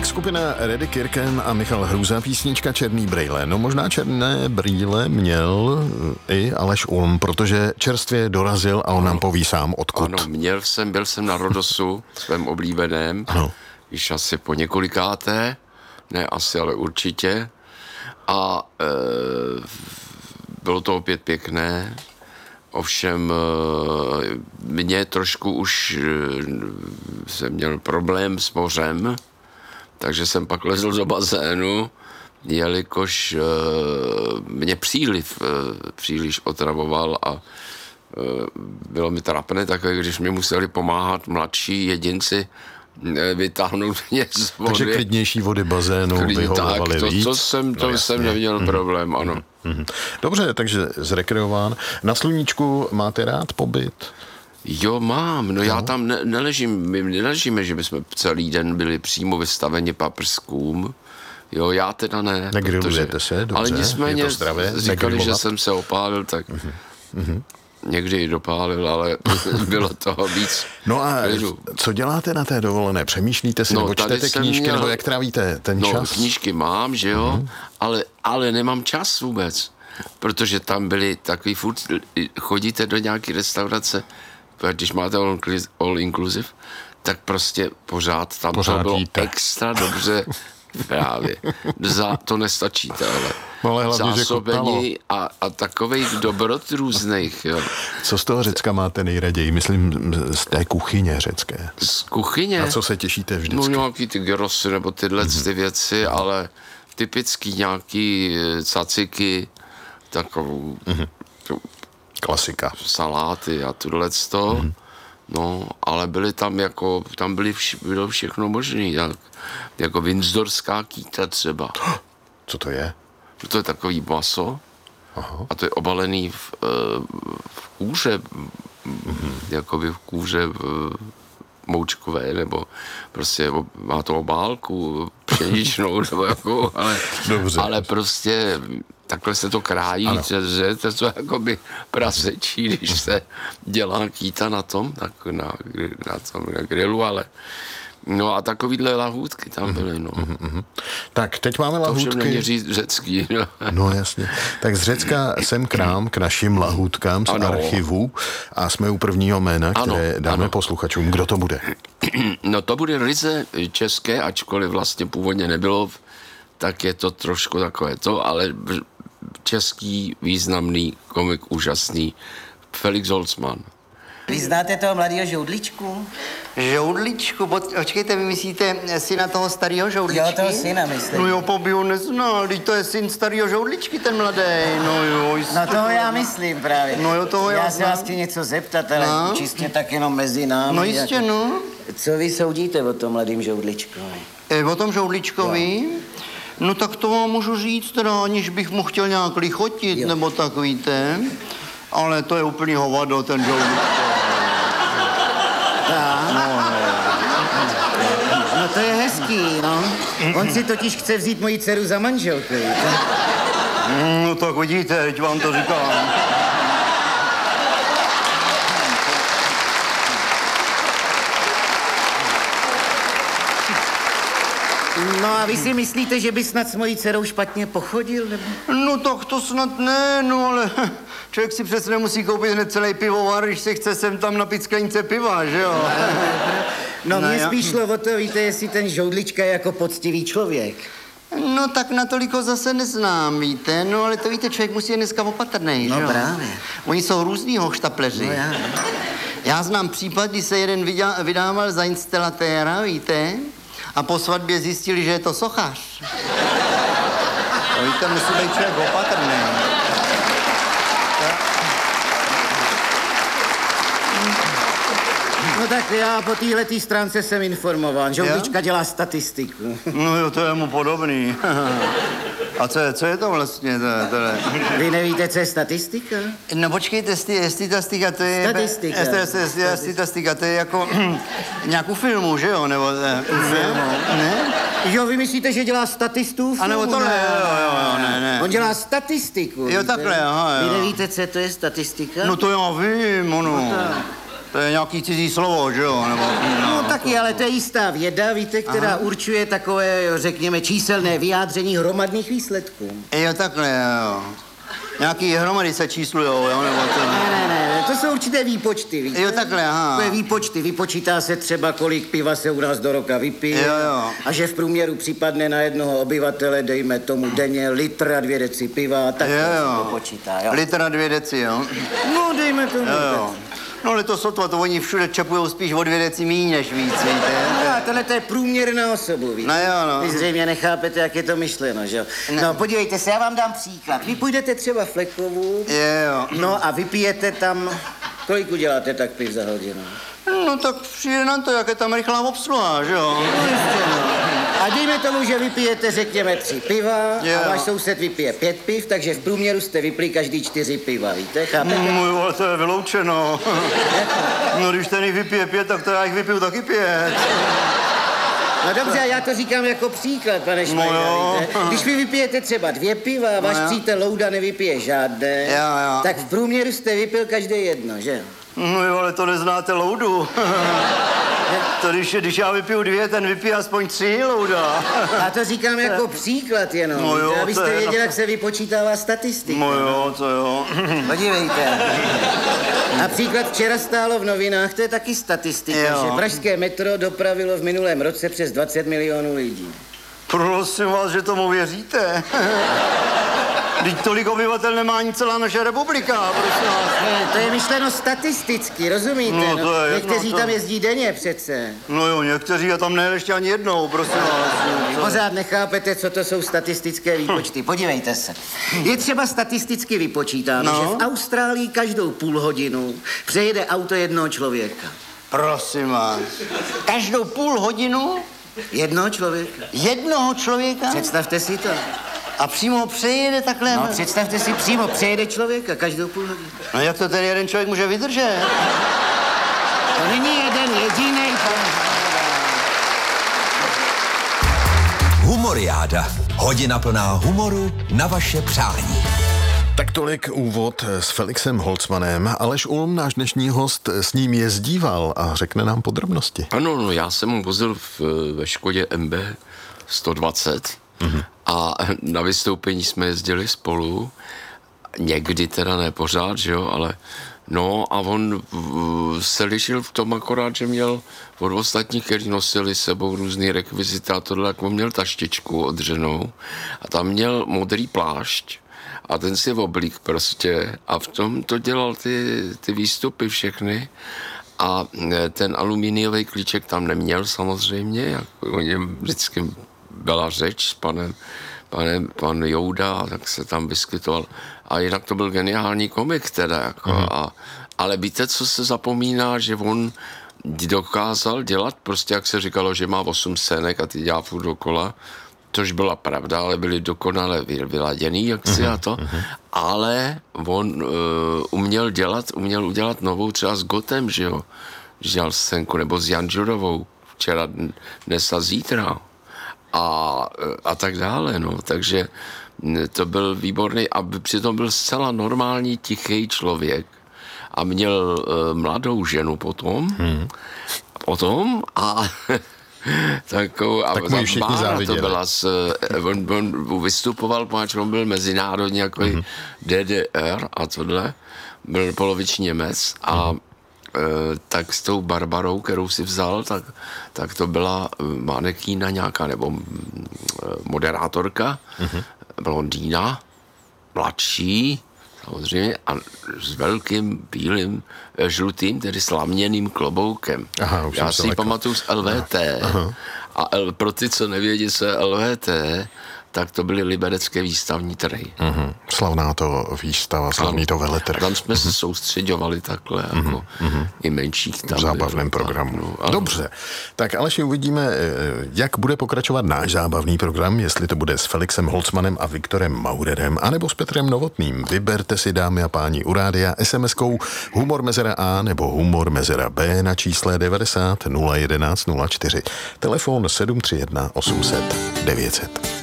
Skupina Reddy Kirken a Michal Hruza, písnička Černý brýle. No možná černé brýle měl i Aleš Ulm, protože čerstvě dorazil a on nám poví sám odkud. Ano, byl jsem na Rodosu, svém oblíbeném, již asi po několikáté, ne asi, ale určitě. A bylo to opět pěkné, ovšem mě trošku už jsem měl problém s mořem, takže jsem pak lezl do bazénu, jelikož mě příliv příliš otravoval a bylo mi trapné takové, když mi museli pomáhat mladší jedinci vytáhnout mě z vody. Takže klidnější vody bazénu vyhovovaly víc. To jsem neměl problém, ano. Dobře, takže zrekreován. Na Sluníčku máte rád pobyt? Jo, mám. No já tam neležím. My neležíme, že bychom celý den byli přímo vystaveni paprskům. Jo, já teda ne. Negrilujete se, dobře. Ale nicméně je to zdravé, říkali, že jsem se opálil, tak někdy i dopálil, ale bylo toho víc. No a co děláte na té dovolené? Přemýšlíte si, nebo čtete knížky, nebo jak trávíte ten čas? No, knížky mám, že jo, ale nemám čas vůbec, protože tam byli takový furt, chodíte do nějaké restaurace, když máte all inclusive, tak prostě pořád tam to bylo extra dobře právě. To nestačíte, ale zásobení a takových dobrot různých, jo. Co z toho Řecka máte nejraději? Myslím z té kuchyně řecké. Z kuchyně? Na co se těšíte vždycky? No nějaký ty gyrosy nebo tyhle ty věci, ale typický nějaký caciky, takovou klasika. Saláty a tohleto. No, ale byly tam bylo všechno možné, jako windsorská kýta třeba. Co to je? To je takový maso. Aha. A to je obalený v kůře, jakoby v kůře moučkové, nebo prostě má to obálku pšeničnou, nebo jako, ale prostě takhle se to krájí, že to je jakoby prasečí, když se dělá kýta na tom, tak na grilu, ale no a takovýhle lahůdky tam byly, no. Tak, teď máme lahůdky. To všem říct řecký, no. No jasně. Tak z Řecka sem k nám, k našim lahůdkám z archivu a jsme u prvního jména, které dáme posluchačům. Kdo to bude? No to bude ryze české, ačkoliv vlastně původně nebylo, tak je to trošku takové to, ale český významný komik, úžasný, Felix Holzmann. Vy znáte toho mladého Žoudličku? Žoudličku? Počkejte, vy myslíte syna toho starého Žoudličky? Jo, toho syna myslím. No jo, by ho neznal, teď to je syn starého Žoudličky, ten mladý. No jo, jistě. No toho já myslím právě. No jo, toho já se vás chci něco zeptat, ale čistě tak jenom mezi námi. No jistě, jako. No. Co vy soudíte o tom mladým Žoudličkovi? O tom Žoudličkovi? Jo. No tak to vám můžu říct, teda, aniž bych mu chtěl nějak lichotit, nebo tak, víte. Ale to je úplný hovado, ten Žoudličko. No to je hezký, no. On si totiž chce vzít moji dceru za manželku, víte? No tak vidíte, teď vám to říkám. No a vy si myslíte, že by snad s mojí dcerou špatně pochodil, nebo? No tak to snad ne, no ale člověk si přece nemusí koupit hned celý pivovar, když se chce sem tam napít sklenice piva, že jo? No mě spíš šlo o to, víte, jestli ten Žoudlička je jako poctivý člověk. No tak natolik ho zase neznám, víte, no ale to víte, člověk musí je dneska opatrnej, že jo? No právě. Oni jsou různý hochštapleři. No já. Já znám případ, kdy se jeden vydával za instalatéra, víte, a po svatbě zjistili, že je to sochař. No víte, musí být člověk opatrný. No tak já po téhletý stránce jsem informován. Žoudlička dělá statistiku. No jo, to je mu podobný. A co je to vlastně? Vy nevíte, co je statistika? No počkejte, statistika, to je... Statistika, to je jako nějakou filmu, že jo? Nebo filmu? Ne? Jo, vy myslíte, že dělá statistu? A nebo tohle, jo, ne. On dělá statistiku. Jo, takhle, aha, jo. Vy nevíte, co to je statistika? No to já vím, ono. To je nějaký cizí slovo, že jo? Nebo, No taky, ale to je jistá věda, víte, která určuje takové, řekněme, číselné vyjádření hromadných výsledků. Jo, takhle, jo. Nějaký hromady se číslujou, jo, nebo to... Ne, to jsou určité výpočty, víte? Jo, takhle, aha. To je výpočty, vypočítá se třeba, kolik piva se u nás do roka vypije. Jo. A že v průměru připadne na jednoho obyvatele, dejme tomu denně litr a 2 deci piva, tak to se počítá, jo. Litr a 2 deci, jo. No, dejme tomu. Jo. No, ale to sotva, to oni všude čepujou spíš o 2 deci míň než víc, víte? No, tohle to je průměr na osobu, víte? No jo, no. Vy zřejmě nechápete, jak je to myšleno, že jo? No, podívejte se, já vám dám příklad. Vy půjdete třeba Flekovu, Jo. no a vypijete tam, kolik uděláte tak piv za hodinu? No, tak přijde na to, jak je tam rychlá obsluha, že jo? No, jistě, no. A dejme tomu, že vypijete, řekněme, 3 piva a váš soused vypije 5 piv, takže v průměru jste vypili každý 4 piva, víte? Chápete? Můj vole, to je vyloučeno. No, když ten jich vypije 5, tak to já jich vypiju taky 5. No dobře, já to říkám jako příklad, pane Šmajda, víte? Když vy vypijete třeba 2 piva a váš přítel Louda nevypije žádné, tak v průměru jste vypil každý jedno, že? No jo, ale to neznáte Loudu. To když já vypiju 2, ten vypije aspoň 3, Louda. A to říkám jako příklad jenom, no jo, abyste věděli, jak se vypočítává statistika. No jo, to jo. Podívejte. Například včera stálo v novinách, to je taky statistika, že pražské metro dopravilo v minulém roce přes 20 milionů lidí. Prosím vás, že tomu věříte? Vždyť tolik obyvatel nemá ani celá naše republika, prosím vás. Ne, to je myšleno statisticky, rozumíte? No, to je někteří tam jezdí denně přece. No jo, někteří a tam nejeli ještě ani jednou, prosím vás. Pořád nechápete, co to jsou statistické výpočty. Podívejte se. Je třeba statisticky vypočítáno, že v Austrálii každou půl hodinu přejede auto jednoho člověka. Prosím vás. Každou půl hodinu? Jednoho člověka. Jednoho člověka? Představte si to. A přímo přejede takhle? No, představte si, přímo přejede člověka každou půl hodinu. No jak to ten jeden člověk může vydržet? To není jeden jedinej. Humoriáda. Hodina plná humoru na vaše přání. Tak tolik úvod s Felixem Holzmanem. Aleš Ulm, náš dnešní host, s ním jezdíval a řekne nám podrobnosti. Ano, no, já jsem mu vozil ve Škodě MB 120 a na vystoupení jsme jezdili spolu. Někdy teda ne pořád, že jo, ale no a on se lišil v tom akorát, že měl od ostatních, kteří nosili sebou různý rekvizity a tohle, jak on měl taštičku odřenou a tam měl modrý plášť a ten si oblík prostě a v tom to dělal ty výstupy všechny a ten aluminiový klíček tam neměl samozřejmě, jak o něm vždycky byla řeč s pan Jouda, tak se tam vyskytoval. A jinak to byl geniální komik teda, jako, ale víte, co se zapomíná, že on dokázal dělat, prostě jak se říkalo, že má 8 scének a ty dělá furt dokola, což byla pravda, ale byly dokonale vyladěný, jak si a to, ale on uměl udělat novou třeba s Gotem, že jo, že dělal scénku, nebo s Janžurovou, včera, dnes a zítra. A tak dále, no, takže to byl výborný a přitom byl zcela normální, tichý člověk a měl mladou ženu potom a takovou, tak mu všichni záviděli. To byla on vystupoval, páč, on byl mezinárodní jako DDR a tohle, byl poloviční Němec a tak s tou Barbarou, kterou si vzal, tak to byla manekína nějaká, nebo moderátorka, blondýna, mladší, samozřejmě, a s velkým bílým, žlutým, tedy slaměným kloboukem. Aha, já si ji pamatuju z LVT. A pro ty, co nevědí, co je LVT, tak to byly liberecké výstavní trhy. Slavná to výstava, slavný to veletrh. Tam jsme se soustředovali takhle, jako i menších tam. V zábavném programu. Dobře, tak Aleši, uvidíme, jak bude pokračovat náš zábavný program, jestli to bude s Felixem Holzmanem a Viktorem Maurerem, anebo s Petrem Novotným. Vyberte si, dámy a páni, u rádia SMS-kou Humor Mezera A nebo Humor Mezera B na čísle 90 011 04. Telefon 731 800 900.